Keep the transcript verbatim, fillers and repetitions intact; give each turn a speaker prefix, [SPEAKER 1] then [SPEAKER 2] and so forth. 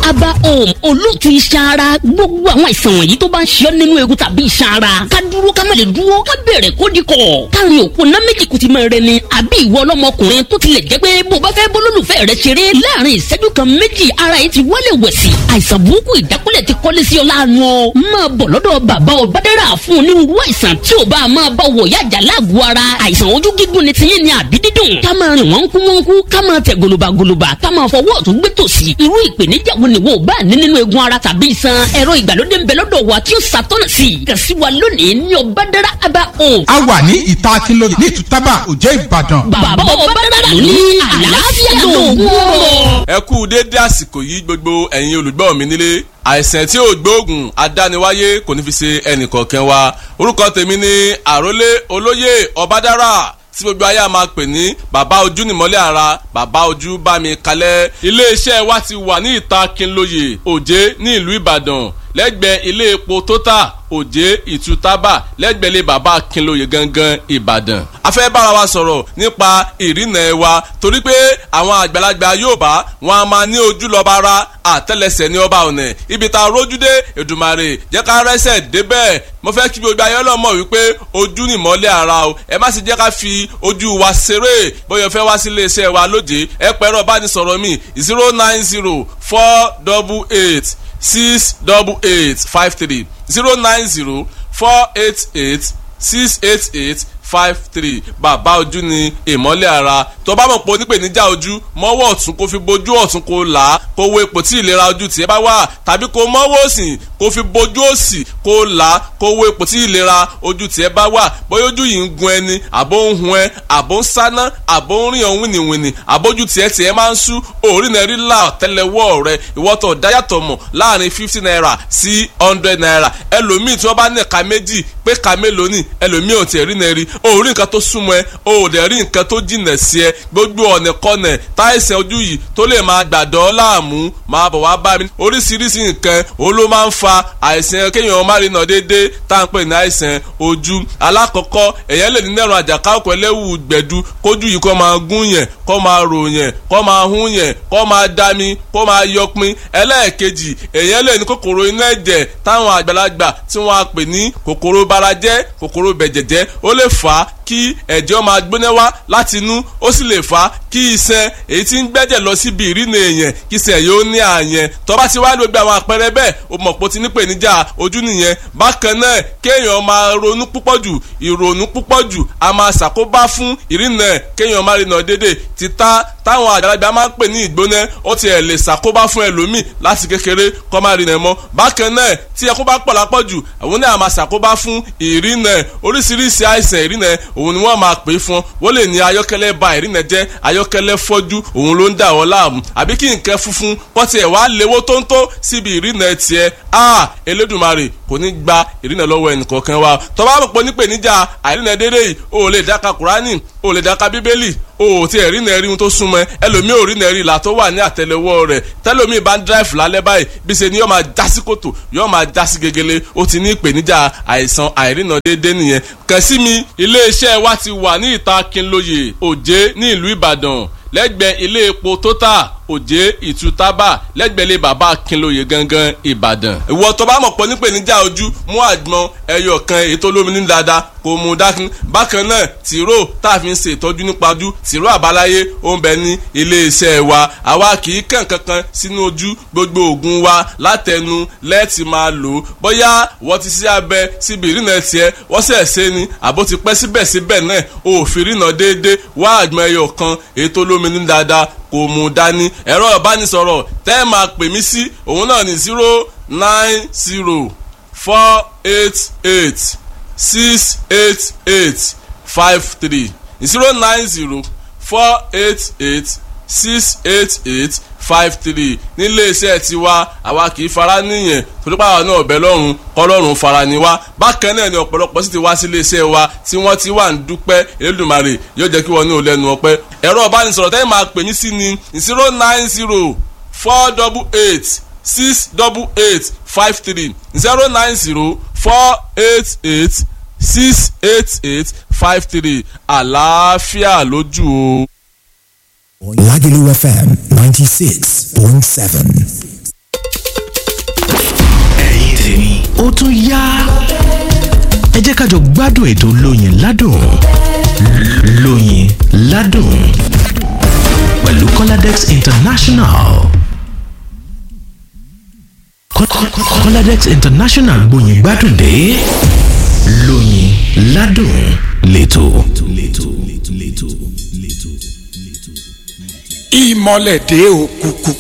[SPEAKER 1] Aba Home olóòtú iṣan ara gbogbo àwọn àìsàn wọ̀nyí tó bá ń ṣe ọ́ nínú egun tàbí iṣan ara ká dúró ká má lè dúró ká bẹ̀rẹ̀ kó di kọ̀ káàrin òkú ná méjì kùtì máa rẹ ni àbí ìwọ ọlọ́mọkùnrin tó tilẹ̀ jẹ́ pé bó bá fẹ́ bólólùfẹ́ rẹ ṣeré láàrin ìṣẹ́jú kan méjì ara yìí ti wálé wẹ̀sì àìsàn burúkú ìdákúlẹ̀ ti kọ́lé sí ọ láàánú ọ máa bọ̀ lọ́dọ̀ bàbá Ọbádára fún onírúurú àìsàn tí ò bá máa bá wọ̀ yájà láàgọ̀ ara àìsàn ojú gígùn ni tiyín ni àbí dídùn ká máa rìn wọ́n kú wọ́n kú ká máa tẹ̀ gòlòbàgòlòbà ká máa fọwọ́ ọ̀tún gbé tòsì irú ìpèníjà wo ni wọ́n ò bá ní nínú egun ara tàbí iṣan ẹ̀rọ ìgbàlódé ń bẹ lọ́dọ̀ wa tí ó ṣàtọ́nà sí i kàn sí wa lónìí ní Ọbádára Aba Home.
[SPEAKER 2] a wà ní ìta akínlóye ní ìtútàbà òjẹ́ Ìbàdàn.
[SPEAKER 1] bàbá Ọbádára ní àlàáfíà lóògùn ọ̀rọ̀.
[SPEAKER 3] ẹ kú déédé àsìkò yìí gbogbo ẹ̀yin olùgbọ́ mi nílé àìsàn tí ò gbóògùn adániwáyé kò ní fi ṣe ẹnìkọ̀ọ̀kan wa orúkọ tèmi ni àrólé olóyè Ọbádára tí gbogbo ayé a máa pè ní bàbá ojú nìmọ́lẹ̀ ara bàbá ojú bá mi kalẹ̀ iléeṣẹ́ wa ti wà ní ìta Akínlóye Òjé ní ìlú Ìbàdàn lẹ́gbẹ̀ẹ́ ilé epo Total Òjé Ìtútàbà lẹ́gbẹ̀ẹ́ ilé bàbá Akínlóye gangan Ìbàdàn. a fẹ́ bára wa sọ̀rọ̀ nípa ìrìnà ẹ̀ wa torí pé àwọn àgbàlagbà Yorùbá wọn a máa ní ojú lọ́ba ara àtẹ́lẹsẹ̀ ní ọba ọ̀nà ibi tá a rójú dé Èdùmàrè jẹ́ ká rẹ́sẹ̀ débẹ̀ mo fẹ́ kí gbogbo ayé ọlọ́mọ wípé ojú ni mọ́lẹ̀ ara o ẹ má sì jẹ́ ká fi ojú wa ṣeré bóyá fẹ́ wá sí iléeṣẹ́ wa lóde ẹ pẹ̀rọ bá ní sọ̀rọ̀ mi zero nine zero four double eight six double eight five three zero nine zero four eight eight six eight eight five three bàbá ojú ni ìmọ́lẹ̀ ara tó bá mọ̀ pé onípèníjà ojú mọ́wọ́ ọ̀tún kó fi bojú ọ̀tún kó là á kó wo ipò tí ìlera ojú tiẹ̀ bá wà tàbí kó mọ́wọ́ òsì kó fi bojú òsì kó là á kó wo ipò tí ìlera ojú tiẹ̀ bá wà bóyá ojú yìí ń gun ẹni àbó ń hun ẹ àbó ń sáná àbó ń rìn ọ̀hún wìnìwìnì àbójú tiẹ̀ tiẹ̀ máa ń sú òórì náà rí là tẹ́lẹ̀wọ́ rẹ ìwọ́tọ̀ dáyàtọ̀ mọ̀ láàrin fifty naira sí hundred naira ẹlòmíì tí wọ́n bá ní ẹ̀ka méjì pé ẹ̀ka mélòó ni ẹlòmíì ò tiẹ̀ rí náà rí o ò rí nǹkan tó súnmọ́ ẹ o ò dẹ̀ rí nǹkan tó jìnà sí ẹ gbogbo ọ̀nà kọ́nà táìsàn ojú yìí tó lè máa gbàdọ̀ láàmú máa bọ̀ wá bá mi oríṣiríṣi nǹkan o ló máa ń fa àìsàn kéèyàn má rí nà déédéé tá à ń pè ní àìsàn ojú alákọ̀ọ́kọ́ èèyàn lè ní nẹ̀rùn àjàkáwọ̀kọ̀ ẹlẹ́wù gbẹ̀du kójú yìí kó máa gún yẹn kó máa rò yẹn kó máa hún yẹn kó máa dami kó máa yọpin ẹlẹ́ẹ̀kejì èèyàn lè ní kòkòrò inú ẹ̀jẹ̀ táwọn àgbàlagbà tí wọ́n á pè ní kòkòrò barajẹ́ kòkòrò bẹ̀jẹ̀jẹ́ ó lè fà á kí ẹ̀jẹ̀ máa gbóná wá láti inú ó sì lè fà á kí iṣan èyí tí ń gbẹ́jẹ̀ lọ síbi ìrìnà èèyàn kí iṣan yóò ní àyẹn tó bá ti wá gbogbo àwọn àpẹẹrẹ bẹ́ẹ̀ o mọ̀ pé o ti ní ìpèníjà ojú nìyẹn bákan náà kéèyàn máa ronú púpọ̀ jù ìrònú púpọ̀ jù a máa ṣàkóbá fún ìrìnà kéèyàn máa rìnà dédé títà táwọn àgbàlagbà máa ń pè ní ìgbóná ó ti ẹ̀ lè ṣàkóbá fún ẹlòmíì láti kékeré kó máa rìnà mọ́ bákan náà tí ẹkún bá pọ̀ lápọ̀ jù àwọn náà máa ṣàkóbá fún ìrìnà oríṣiríṣi àìsàn ìrìnà òun ni wọ́n máa pè é fún wọ́n lè ní ayọ́kẹ́lẹ́ ba ìrìnà jẹ́ ayọ́kẹ́lẹ́ fọ́jú òun ló ń dà wọ́n láàmú àbí kí nǹkan funfun pọ́tì ẹ̀ wá léwó tóńtó síbi ìrìnà tiẹ̀ a Elédùmarè kò ní gba ìrìnà lọ́wọ́ ẹnìkọ̀ọ̀kan wa tó bá mọ̀ pé nípèníjà àìrìnà dédé yìí o ò lè dáka Kùránì o ò lè dáka Bíbélì o ò tí ẹ̀rí náà rí ohun tó súnmọ́ ẹlòmíì ò rí náà rí ìlà tó wà ní àtẹ́lẹwọ́ rẹ̀ tẹ́lòmíì bá ń dráìfù lálẹ́ báyìí bí ṣe ni yóò máa já sí kòtò yóò máa já sí gegele ó ti ní ìpèníjà àìsàn àìrìnà déédéé nìyẹn kàn sí mi iléeṣẹ́ wa ti wà ní ìta Akínlóye Òjé ní ìlú Ìbàdàn lẹ́gbẹ̀ẹ́ ilé epo Total Òjé Ìtútàbà lẹ́gbẹ̀ẹ́ ilé bàbá Akínlóye gangan Ìbàdàn. ìwọ tó bá mọ̀ pọ̀ nípèníjà ojú mú àgbọn ẹyọ kan èyí tó lómi ní dáadáa kò mú dákun bákan náà tìró tá a fi ń ṣe ìtọ́jú nípa ojú tìró àbáláyé ó ń bẹ ní iléeṣẹ́ wa àwa kì í kàn kankan sínú ojú gbogbo oògùn wa látẹnu lẹ́ẹ̀tì máa lò ó bóyá wọ́n ti ṣe abẹ síbi ìrìnà tiẹ̀ wọ́n sẹ̀ ṣe ni àbó ti pẹ́ síbẹ̀síbẹ̀ náà òfin ìrìnà déédéé wá àgbọn ẹyọ kan èyí tó lómi ní dáadáa kò mú dání ẹ̀rọ ìbánisọ̀rọ̀ tẹ́ ẹ máa pè mí sí òun náà ní zero nine zero four eight eight six eight eight five three zero nine zero four eight eight six eight eight five three nílé iṣẹ́ tiwa àwa kì í fara níyẹn torí pàwọn náà ọ̀bẹ lọ́rùn kọ́lọ́run fara ni wá bákan náà ni ọ̀pọ̀lọpọ̀ sì ti wá sí ilé iṣẹ́ wa tí wọ́n ti wà ń dúpẹ́ Elédùmarè yóò jẹ́ kí wọ́n ní ò lẹ́nu ọpẹ́ ẹ̀rọ ìbánisọ̀rọ̀ tẹ́lẹ̀ máa pè mí sí ni zero nine zero four double eight six double eight five three zero nine zero four eight eight six eight eight five three àlàáfíà lójú o.
[SPEAKER 4] Lagelu F M ninety-six point seven. ó tún yá ẹ jẹ́ ká jọ gbádùn ètò lóyin ládùn lóyin ládùn pẹ̀lú Coladex International. Coladex International gbóyin gbádùn dé lóyin ládùn lẹ́tọ̀.
[SPEAKER 5] ìmọ̀lẹ̀ dé òkùnkùn.